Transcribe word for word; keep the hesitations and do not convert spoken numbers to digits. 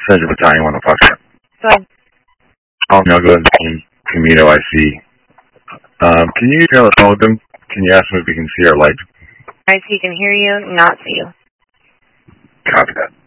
Central Battalion one oh five. Go ahead. Um, I'll go ahead and Camino I C. Um, can you tell us all of them? Can you ask them if we can see our light? I see, can hear you, not see you. Copy that.